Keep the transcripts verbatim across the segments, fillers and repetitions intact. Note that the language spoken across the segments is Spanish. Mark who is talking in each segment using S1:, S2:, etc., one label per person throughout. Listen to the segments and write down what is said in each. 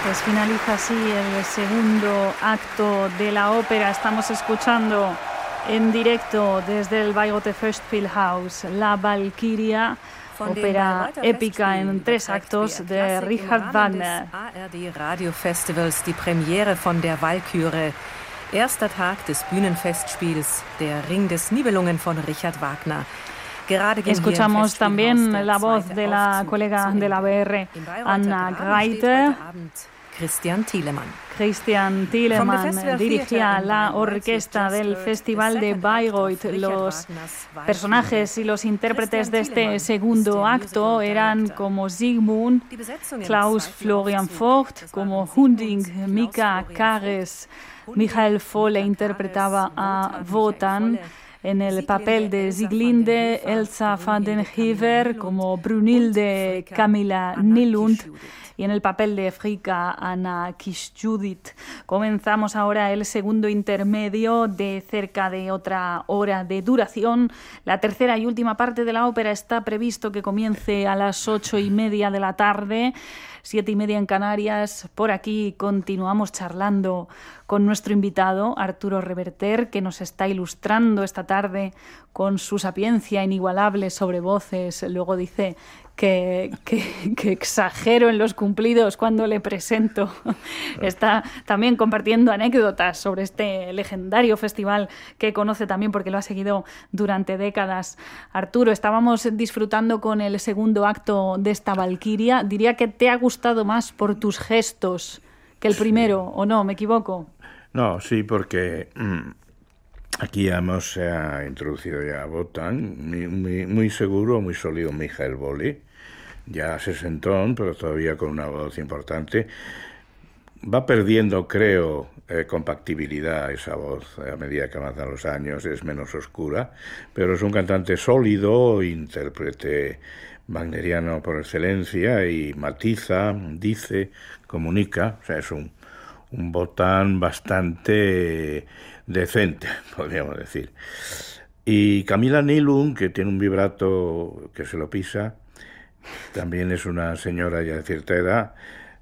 S1: Pues finaliza así el segundo acto de la ópera. Estamos escuchando en directo desde el Bayreuth Festspielhaus La Valkyria, ópera épica en tres actos de Richard Wagner.
S2: A R D Radiofestivals die Premiere von der Walküre. Erster Tag des Bühnenfestspiels, der Ring des Nibelungen von Richard Wagner.
S1: Escuchamos también la voz de la colega de la B R, Anna Greiter.
S2: Christian Thielemann.
S1: Christian Thielemann dirigía la orquesta del Festival de Bayreuth. Los personajes y los intérpretes de este segundo acto eran como Siegmund, Klaus Florian Vogt, como Hunding, Mika Kares. Michael Folle interpretaba a Wotan. En el papel de Sieglinde, Elsa van den Hever, como Brunhilde, Camilla Nylund, y en el papel de Fricka, Anna Kishjudith. Comenzamos ahora el segundo intermedio de cerca de otra hora de duración. La tercera y última parte de la ópera está previsto que comience a las ocho y media de la tarde, siete y media en Canarias. Por aquí continuamos charlando con nuestro invitado, Arturo Reverter, que nos está ilustrando esta tarde con su sapiencia inigualable sobre voces. Luego dice que, que, que exagero en los cumplidos cuando le presento. Está también compartiendo anécdotas sobre este legendario festival que conoce también porque lo ha seguido durante décadas. Arturo, estábamos disfrutando con el segundo acto de esta Valquiria. Diría que te ha gustado más por tus gestos que el primero, ¿o no? ¿Me equivoco?
S3: No, sí, porque mmm, aquí hemos eh, introducido ya a Wotan, muy, muy, muy seguro, muy sólido Michael Folle, ya sesentón, pero todavía con una voz importante. Va perdiendo, creo, eh, compactibilidad esa voz a medida que avanzan los años, es menos oscura, pero es un cantante sólido, intérprete wagneriano por excelencia, y matiza, dice, comunica, o sea, es un un Wotan bastante decente, podríamos decir. Y Camilla Nylund, que tiene un vibrato que se lo pisa, también es una señora ya de cierta edad,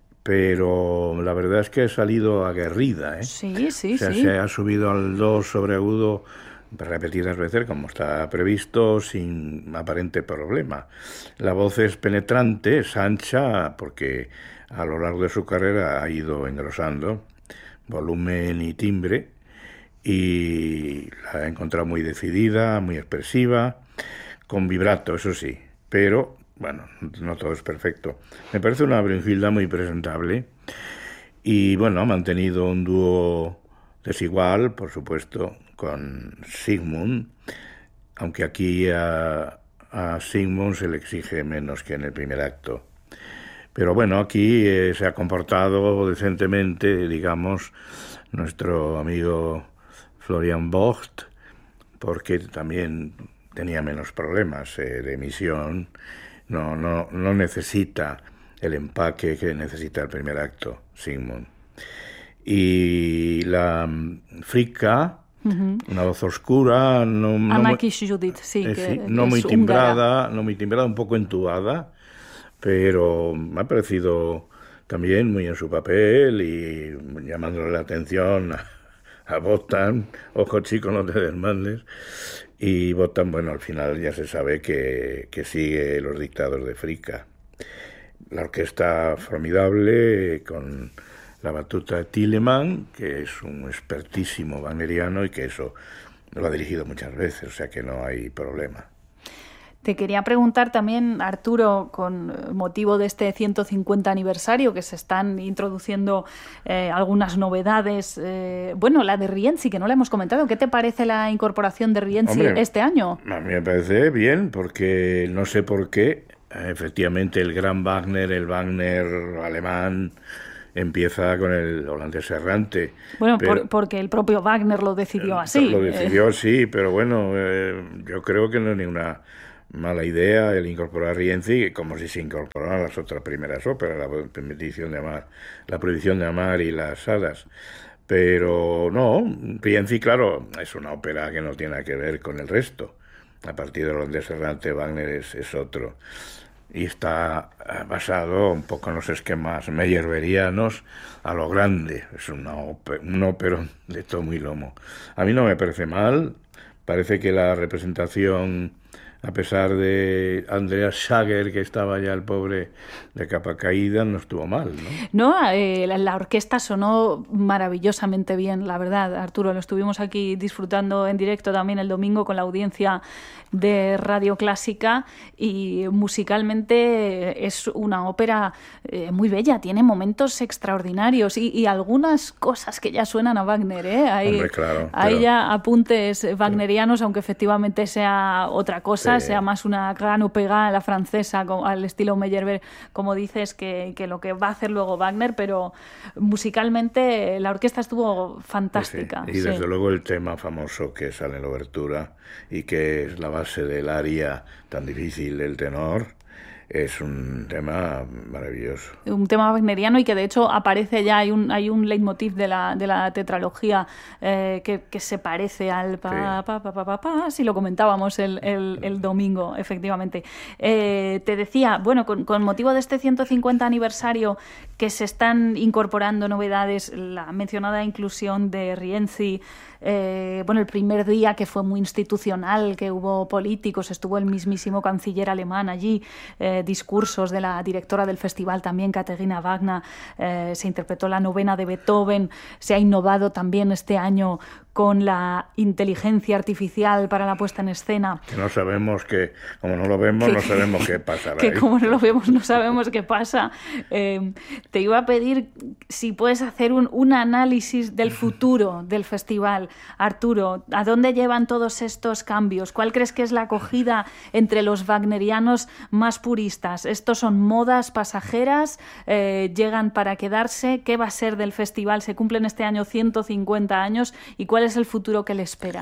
S3: pero la verdad es que ha salido aguerrida, ¿eh?
S1: Sí, sí,
S3: o sea,
S1: sí.
S3: Se ha subido al do sobreagudo repetidas veces, como está previsto, sin aparente problema. La voz es penetrante, es ancha, porque a lo largo de su carrera ha ido engrosando volumen y timbre, y la he encontrado muy decidida, muy expresiva, con vibrato, eso sí, pero bueno, no todo es perfecto. Me parece una Brunhilda muy presentable, y bueno, ha mantenido un dúo desigual, por supuesto, con Sigmund, aunque aquí a, a Sigmund se le exige menos que en el primer acto. Pero bueno, aquí eh, se ha comportado decentemente, digamos, nuestro amigo Florian Vogt, porque también tenía menos problemas eh, de emisión, no, no, no necesita el empaque que necesita el primer acto, Sigmund. Y la um, Fricka, uh-huh. una voz oscura, no, no,
S1: Anna Kishjudith, sí,
S3: eh,
S1: que,
S3: sí,
S1: que
S3: no muy
S1: es
S3: timbrada,
S1: húngara.
S3: no muy timbrada, un poco entubada, pero me ha parecido también muy en su papel y llamándole la atención a, a Wotan, ojo chico, no te desmandes. Y Wotan, bueno, al final ya se sabe que, que sigue los dictados de Fricka. La orquesta formidable, con la batuta de Thielemann, que es un expertísimo wagneriano y que eso lo ha dirigido muchas veces, o sea que no hay problema.
S1: Te quería preguntar también, Arturo, con motivo de este ciento cincuenta aniversario, que se están introduciendo eh, algunas novedades. Eh, bueno, la de Rienzi, que no la hemos comentado. ¿Qué te parece la incorporación de Rienzi Hombre, este año?
S3: A mí me parece bien, porque no sé por qué, efectivamente, el gran Wagner, el Wagner alemán, empieza con el holandés errante.
S1: Bueno,
S3: pero,
S1: por, porque el propio Wagner lo decidió así.
S3: Lo decidió, sí, pero bueno, eh, yo creo que no es ninguna mala idea el incorporar a Rienzi, como si se incorporaran las otras primeras óperas, la prohibición de amar, la prohibición de amar y las hadas. Pero no, Rienzi, claro, es una ópera que no tiene nada que ver con el resto. A partir del holandés errante, Wagner es, es otro. y está basado un poco en los esquemas meyerbeerianos a lo grande. Es una ópera, un ópero de tomo y lomo. A mí no me parece mal. Parece que la representación, a pesar de Andreas Schager, que estaba ya el pobre de capa caída, no estuvo mal, ¿no?
S1: No, eh, la, la orquesta sonó maravillosamente bien, la verdad, Arturo. Lo estuvimos aquí disfrutando en directo también el domingo con la audiencia de Radio Clásica, y musicalmente es una ópera eh, muy bella, tiene momentos extraordinarios y, y algunas cosas que ya suenan a Wagner, ¿eh? Hay,
S3: Hombre, claro,
S1: hay
S3: pero...
S1: ya apuntes wagnerianos, aunque efectivamente sea otra cosa, sí. sea más una gran ópera a la francesa, al estilo Meyerbeer, como dices, que, que lo que va a hacer luego Wagner, pero musicalmente la orquesta estuvo fantástica.
S3: Sí, sí. Y desde sí. luego el tema famoso que sale en la obertura y que es la base del aria tan difícil del tenor, es un tema maravilloso.
S1: Un tema wagneriano y que de hecho aparece ya, hay un hay un leitmotiv de la de la tetralogía eh, que, que se parece al pa, sí. pa, pa, pa, pa, pa, si lo comentábamos el, el, el domingo, efectivamente. Eh, te decía, bueno, con, con motivo de este ciento cincuenta aniversario que se están incorporando novedades, la mencionada inclusión de Rienzi, eh, bueno, el primer día que fue muy institucional, que hubo políticos, estuvo el mismísimo canciller alemán allí, eh, discursos de la directora del festival también, Katharina Wagner, eh, se interpretó la novena de Beethoven, se ha innovado también este año con la inteligencia artificial para la puesta en escena.
S3: Que no sabemos que, como no lo vemos, que, no sabemos qué pasará.
S1: Que ahí. Como no lo vemos, no sabemos qué pasa. Eh, te iba a pedir si puedes hacer un, un análisis del futuro del festival. Arturo, ¿a dónde llevan todos estos cambios? ¿Cuál crees que es la acogida entre los wagnerianos más puristas? ¿Estos son modas pasajeras? Eh, ¿Llegan para quedarse? ¿Qué va a ser del festival? Se cumplen este año ciento cincuenta años. ¿Y cuál es el futuro que le espera?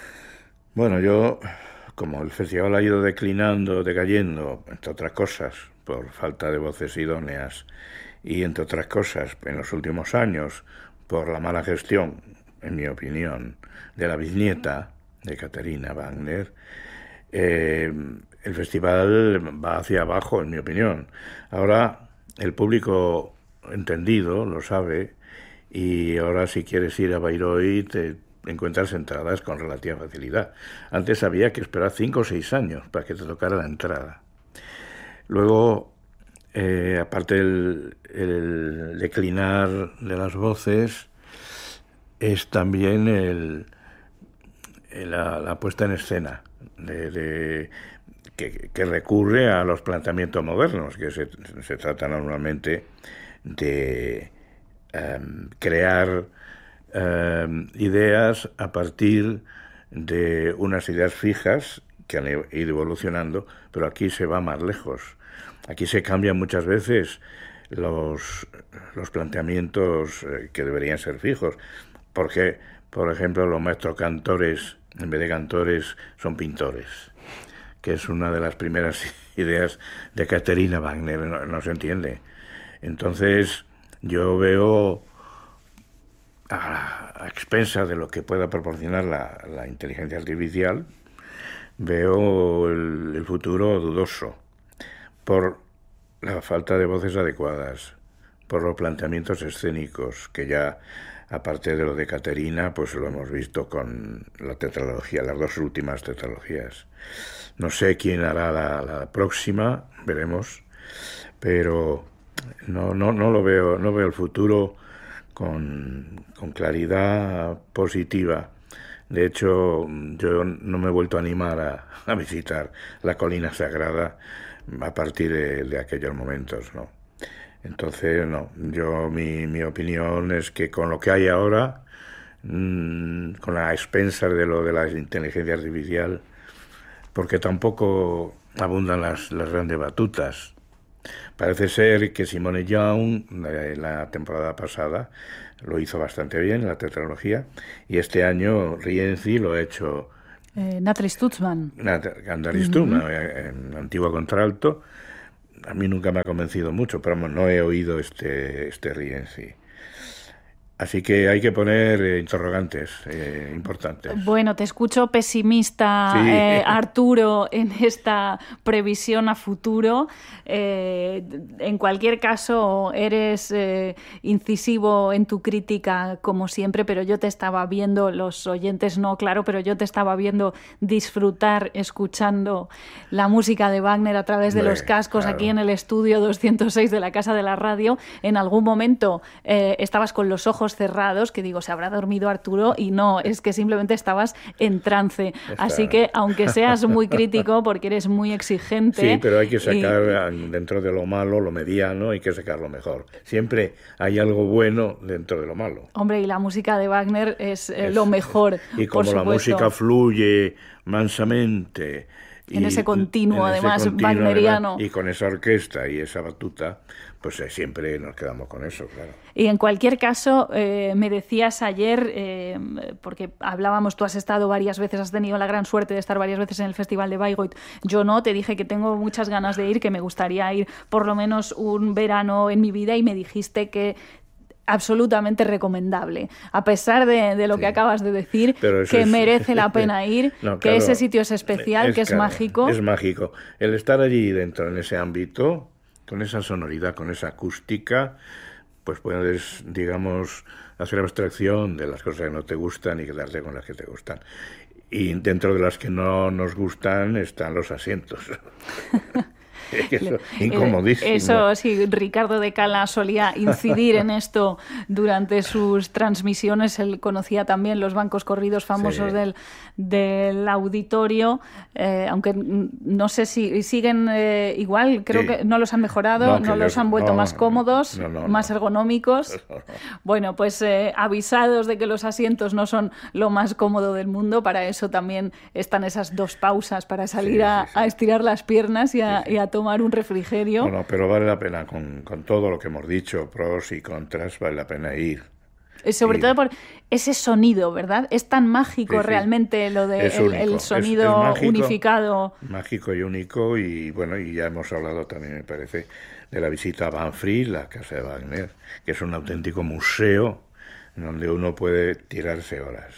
S3: Bueno, yo, como el festival ha ido declinando, decayendo, entre otras cosas, por falta de voces idóneas, y entre otras cosas, en los últimos años, por la mala gestión, en mi opinión, de la bisnieta de Katharina Wagner, eh, el festival va hacia abajo, en mi opinión. Ahora, el público entendido lo sabe, y ahora si quieres ir a Bayreuth te encuentras entradas con relativa facilidad. Antes había que esperar cinco o seis años para que te tocara la entrada. Luego, eh, aparte del el declinar de las voces, es también el, el, la, la puesta en escena de, de, que, que recurre a los planteamientos modernos, que se, se trata normalmente de Um, crear um, ideas a partir de unas ideas fijas que han ido evolucionando, pero aquí se va más lejos. Aquí se cambian muchas veces los, los planteamientos eh, que deberían ser fijos, porque, por ejemplo, los maestros cantores, en vez de cantores, son pintores, que es una de las primeras ideas de Katharina Wagner, no, no se entiende. Entonces, yo veo, a, a expensas de lo que pueda proporcionar la, la inteligencia artificial, veo el, el futuro dudoso, por la falta de voces adecuadas, por los planteamientos escénicos, que ya, aparte de lo de Katharina, pues lo hemos visto con la tetralogía, las dos últimas tetralogías. No sé quién hará la, la próxima, veremos, pero... No, no, no lo veo, no veo el futuro con, con claridad positiva. De hecho, yo no me he vuelto a animar a, a visitar la Colina Sagrada a partir de, de aquellos momentos, ¿no? Entonces, no, yo mi, mi opinión es que con lo que hay ahora, mmm, con la expensas de lo de la inteligencia artificial, porque tampoco abundan las, las grandes batutas. Parece ser que Simone Young, la temporada pasada, lo hizo bastante bien, la tetralogía, y este año Rienzi lo ha hecho...
S1: Eh, Natalie Stutzmann.
S3: Natalie Stutzmann, uh-huh. en antiguo contralto. A mí nunca me ha convencido mucho, pero no he oído este, este Rienzi. Así que hay que poner eh, interrogantes eh, importantes.
S1: Bueno, te escucho pesimista, sí. eh, Arturo, en esta previsión a futuro. Eh, en cualquier caso, eres eh, incisivo en tu crítica, como siempre, pero yo te estaba viendo, los oyentes no, claro, pero yo te estaba viendo disfrutar escuchando la música de Wagner a través de Hombre, los cascos claro. aquí en el estudio doscientos seis de la Casa de la Radio. En algún momento eh, estabas con los ojos cerrados, que digo, se habrá dormido Arturo, y no, es que simplemente estabas en trance. Está. Así que, aunque seas muy crítico, porque eres muy exigente...
S3: Sí, pero hay que sacar y... dentro de lo malo, lo mediano, hay que sacar lo mejor. Siempre hay algo bueno dentro de lo malo.
S1: Hombre, y la música de Wagner es, eh, es lo mejor, es,
S3: Y como
S1: por
S3: la música fluye mansamente...
S1: En
S3: y,
S1: ese continuo,
S3: en
S1: además,
S3: ese continuo,
S1: wagneriano.
S3: Y con esa orquesta y esa batuta, pues eh, siempre nos quedamos con eso, claro.
S1: Y en cualquier caso, eh, me decías ayer, eh, porque hablábamos, tú has estado varias veces, has tenido la gran suerte de estar varias veces en el Festival de Bayreuth. Yo no, te dije que tengo muchas ganas de ir, que me gustaría ir por lo menos un verano en mi vida, y me dijiste que absolutamente recomendable, a pesar de, de lo sí. que acabas de decir, que es, merece la pena ir, no, que claro, ese sitio es especial, es, que es claro, mágico.
S3: Es mágico. El estar allí dentro, en ese ámbito, con esa sonoridad, con esa acústica, pues puedes, digamos, hacer abstracción de las cosas que no te gustan y quedarte con las que te gustan. Y dentro de las que no nos gustan están los asientos. Eso, incomodísimo.
S1: Eso sí, Ricardo de Cala solía incidir en esto durante sus transmisiones. Él conocía también los bancos corridos famosos sí. del, del auditorio, eh, aunque no sé si siguen eh, igual, creo sí. que no los han mejorado, no, no los han vuelto no, más cómodos, no, no, más ergonómicos. No, no. Bueno, pues eh, avisados de que los asientos no son lo más cómodo del mundo, para eso también están esas dos pausas, para salir sí, a, sí, sí. a estirar las piernas y a, sí, sí. y a tomar un refrigerio.
S3: Bueno, pero vale la pena, con, con todo lo que hemos dicho, pros y contras, vale la pena ir.
S1: Sobre ir. todo por ese sonido, ¿verdad? Es tan mágico sí, sí. realmente lo de el, el sonido es, es mágico, unificado.
S3: Mágico y único, y bueno, y ya hemos hablado también, me parece, de la visita a Banfried, la casa de Wagner, que es un auténtico museo en donde uno puede tirarse horas.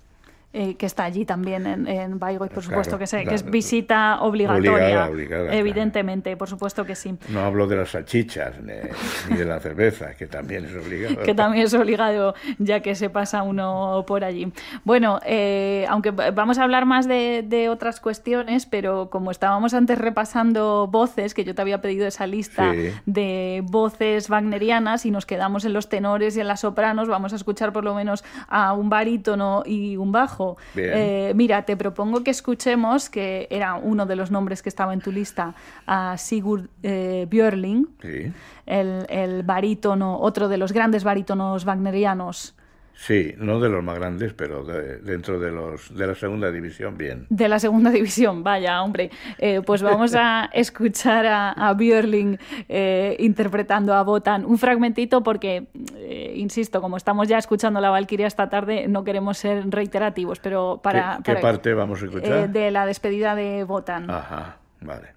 S1: Eh, que está allí también en, en Bayreuth, por supuesto claro, que, sé, la, que es visita obligatoria, obligada, obligada, evidentemente, claro. por supuesto que sí.
S3: No hablo de las salchichas ni, ni de la cerveza, que también es obligado.
S1: Que también es obligado, ya que se pasa uno por allí. Bueno, eh, aunque vamos a hablar más de, de otras cuestiones, pero como estábamos antes repasando voces, que yo te había pedido esa lista sí. de voces wagnerianas, y nos quedamos en los tenores y en las sopranos, vamos a escuchar por lo menos a un barítono y un bajo. Eh, mira, te propongo que escuchemos, que era uno de los nombres que estaba en tu lista, a Sigurd eh, Björling,
S3: sí.
S1: el, el barítono, otro de los grandes barítonos wagnerianos.
S3: Sí, no de los más grandes, pero de, dentro de los de la segunda división, bien.
S1: De la segunda división, vaya, hombre. Eh, pues vamos a escuchar a, a Björling eh, interpretando a Wotan. Un fragmentito porque, eh, insisto, como estamos ya escuchando la Valquiria esta tarde, no queremos ser reiterativos, pero para...
S3: ¿Qué, qué
S1: para,
S3: parte vamos a escuchar?
S1: Eh, de la despedida de Wotan.
S3: Ajá, vale.